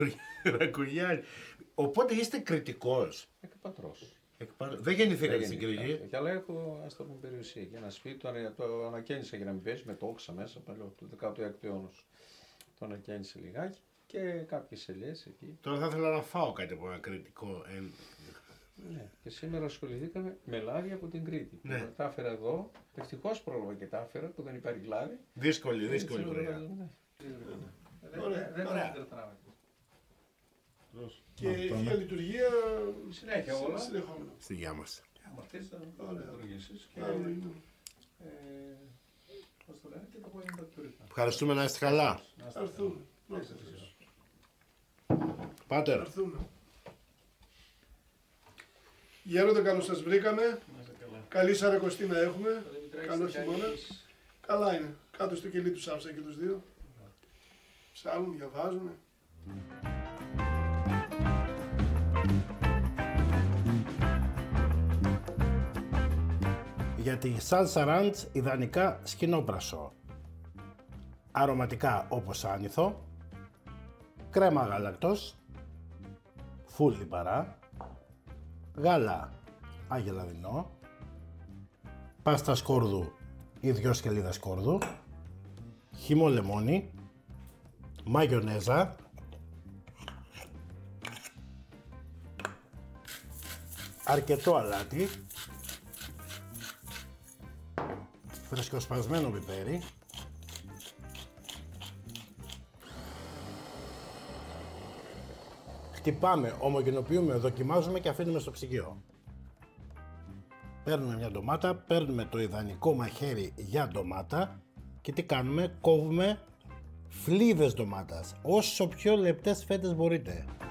Ρακουνιάρη. Οπότε είστε κριτικός. Εκπατρός. Δεν γεννηθήκατε στην Κρήτη. Και αλλά έχω, ας το πούμε, περιουσία. Και ένα σπίτι το ανακαίνισα για να μην πέσει με το όξα μέσα παλιό του 16ου αιώνα. Το ανακαίνισε λιγάκι και κάποιες ελιές εκεί. Τώρα θα ήθελα να φάω κάτι από ένα κριτικό. Ναι. Και σήμερα ασχοληθήκαμε με λάδι από την Κρήτη. Ναι. Τα έφερα εδώ. Ευτυχώς πρόλαβα και τα έφερα που δεν υπάρχει λάδι. Δύσκολη. Δεν Και για λειτουργία συνέχεια όλα. Συνεχόμενα. Στη γεια μας. Αυτές ήταν λειτουργήσεις και πώς το λένε και το απόγευμα τα τουριστά. Ευχαριστούμε, να είστε καλά. Θα έρθουμε. Πάτερ. Θα έρθουμε. Γέροντα, καλώς σας βρήκαμε. Καλή Σαρακοστή να έχουμε. Καλό χειμώνα. Καλά είναι. Κάτω στο κελί τους άφησα και τους δύο. Ψάχνουν, διαβάζουν. Για τη σάλσα ραντς ιδανικά σκηνόπρασο. Αρωματικά όπως άνηθο. Κρέμα γάλακτος. Φουλ λιπαρά. Γάλα αγελαδινό. Πάστα σκόρδου ή 2 σκελίδες σκόρδου. Χυμό λεμόνι. Μαγιονέζα. Αρκετό αλάτι. Φρεσκοσπασμένο πιπέρι. Χτυπάμε, ομογενοποιούμε, δοκιμάζουμε και αφήνουμε στο ψυγείο. Παίρνουμε μια ντομάτα, παίρνουμε το ιδανικό μαχαίρι για ντομάτα και τι κάνουμε, κόβουμε φλίδες ντομάτας, όσο πιο λεπτές φέτες μπορείτε.